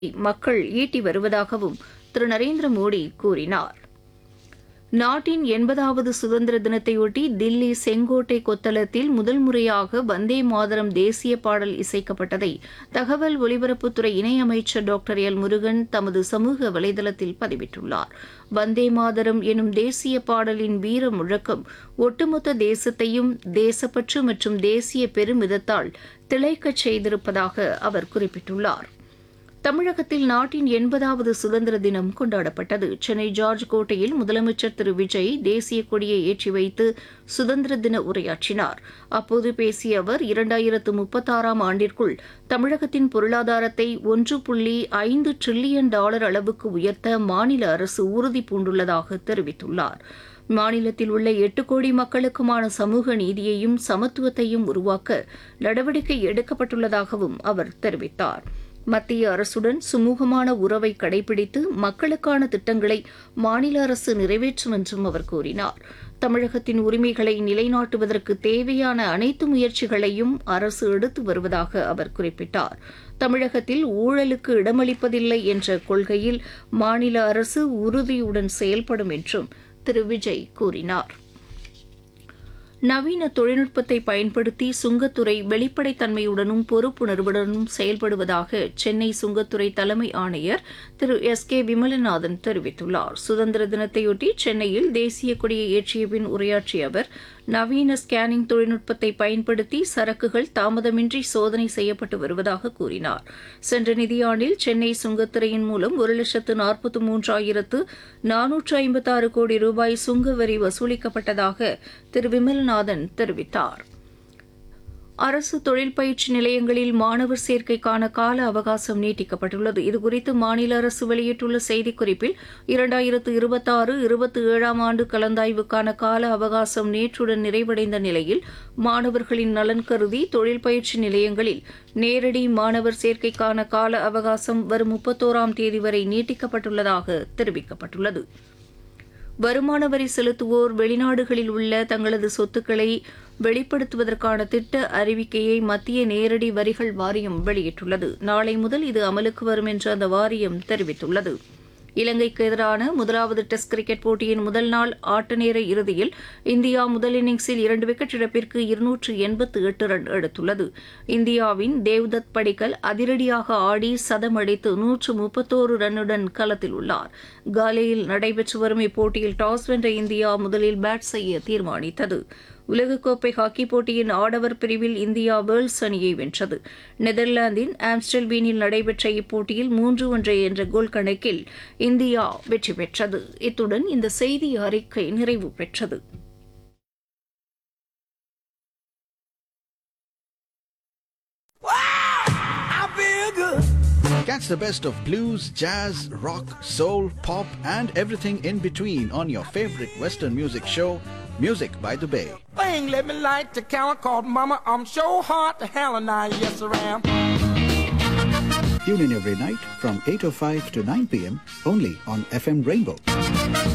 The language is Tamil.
மக்கள் ஈட்டி வருவதாகவும் திரு நரேந்திர மோடி கூறினார். நாட்டின் 80வது சுதந்திர தினத்தையொட்டி தில்லி செங்கோட்டை கொத்தளத்தில் முதல் முறையாக வந்தே மாதரம் தேசிய பாடல் இசைக்கப்பட்டதை தகவல் ஒலிபரப்புத்துறை இணையமைச்சர் டாக்டர் எல் முருகன் தமது சமூக வலைதளத்தில் பதிவிட்டுள்ளார். வந்தே மாதரம் எனும் தேசிய பாடலின் வீர முழக்கம் ஒட்டுமொத்த தேசத்தையும் தேசப்பற்று மற்றும் தேசிய பெருமிதத்தால் திளைக்கச் செய்திருப்பதாக அவர் குறிப்பிட்டுள்ளார். தமிழகத்தில் நாட்டின் 80வது சுதந்திர தினம் கொண்டாடப்பட்டது. சென்னை ஜார்ஜ் கோட்டையில் முதலமைச்சர் திரு விஜய் தேசிய கொடியை ஏற்றி வைத்து சுதந்திர தின உரையாற்றினார். அப்போது பேசிய அவர் 2036ஆம் ஆண்டிற்குள் தமிழகத்தின் பொருளாதாரத்தை $1.5 டிரில்லியன் அளவுக்கு உயர்த்த மாநில அரசு உறுதி பூண்டுள்ளதாக தெரிவித்துள்ளார். மாநிலத்தில் உள்ள 8 கோடி மக்களுக்குமான சமூக நீதியையும் சமத்துவத்தையும் உருவாக்க நடவடிக்கை எடுக்கப்பட்டுள்ளதாகவும் அவர் தெரிவித்தார். மத்திய அரசுடன் சுமூகமான உறவை கடைபிடித்து மக்களுக்கான திட்டங்களை மாநில அரசு நிறைவேற்றும் என்றும் அவர் கூறினார். தமிழகத்தின் உரிமைகளை நிலைநாட்டுவதற்கு தேவையான அனைத்து முயற்சிகளையும் அரசு எடுத்து வருவதாக அவர் குறிப்பிட்டார். தமிழகத்தில் ஊழலுக்கு இடமளிப்பதில்லை என்ற கொள்கையில் மாநில அரசு உறுதியுடன் செயல்படும் என்றும் திரு விஜய் கூறினார். நவீன தொழில்நுட்பத்தை பயன்படுத்தி சுங்கத்துறை வெளிப்படைத்தன்மையுடனும் பொறுப்புணர்வுடனும் செயல்படுவதாக சென்னை சுங்கத்துறை தலைமை ஆணையர் திரு எஸ்.கே. விமலநாதன் தெரிவித்துள்ளார். சுதந்திர தினத்தையொட்டி சென்னையில் தேசிய கொடியை ஏற்றிய பின் உரையாற்றிய அவர் நவீன ஸ்கேனிங் தொழில்நுட்பத்தை பயன்படுத்தி சரக்குகள் தாமதமின்றி சோதனை செய்யப்பட்டு வருவதாக கூறினார். சென்ற நிதியாண்டில் சென்னை சுங்கத்துறையின் மூலம் 1,43,456 கோடி ரூபாய் சுங்க வரி வசூலிக்கப்பட்டதாக திரு விமல்நாதன் தெரிவித்தார். அரசு தொழில் பயிற்சி நிலையங்களில் மாணவர் சேர்க்கைக்கான கால அவகாசம் நீட்டிக்கப்பட்டுள்ளது. இதுகுறித்து மாநில அரசு வெளியிட்டுள்ள செய்திக்குறிப்பில் 2026-27ஆம் ஆண்டு கலந்தாய்வுக்கான கால அவகாசம் நேற்றுடன் நிறைவடைந்த நிலையில் மாணவர்களின் நலன் கருதி தொழில் பயிற்சி நிலையங்களில் நேரடி மாணவர் சேர்க்கைக்கான கால அவகாசம் வரும் 31ஆம் தேதி வரை நீட்டிக்கப்பட்டுள்ளதாக தெரிவிக்கப்பட்டுள்ளது. வருமான வரி செலுத்துவோர் வெளிநாடுகளில் உள்ள தங்களது சொத்துக்களை வெளிப்படுத்துவதற்கான திட்ட அறிவிக்கையை மத்திய நேரடி வரிகள் வாரியம் வெளியிட்டுள்ளது. நாளை முதல் இது அமலுக்கு வரும் என்று அந்த வாரியம் தெரிவித்துள்ளது. இலங்கைக்கு எதிரான முதலாவது டெஸ்ட் கிரிக்கெட் போட்டியின் முதல் நாள் ஆட்ட நேர இறுதியில் இந்தியா முதல் இன்னிங்ஸில் 2 விக்கெட் இழப்பிற்கு 288 ரன் எடுத்துள்ளது. இந்தியாவின் தேவ்தத் படிக்கல் அதிரடியாக ஆடி சதம் அடித்து 131 ரன்னுடன் களத்தில் உள்ளார். காலேயில் நடைபெற்று வரும் இப்போட்டியில் டாஸ் வென்ற இந்தியா முதலில் பேட் செய்ய தீர்மானித்தது. உலகக்கோப்பை ஹாக்கிப் போட்டியின் ஆடவர் பிரிவில் இந்தியா வேல்ஸ் அணியை வென்றது. நெதர்லாந்தின் ஆம்ஸ்டல்வீனில் நடைபெற்ற இப்போட்டியில் 3-1 என்ற கோல் கணக்கில் இந்தியா வெற்றி பெற்றது. இத்துடன் இந்த செய்தி அறிக்கை நிறைவு பெற்றது. Catch the best of blues, jazz, rock, soul, pop, and everything in between on your favorite Western music show, Music by the Bay. Bang, let me light the counter called Mama. I'm so hot to hell and I, yes I am. Tune in every night from 8:05 to 9 p.m. only on FM Rainbow.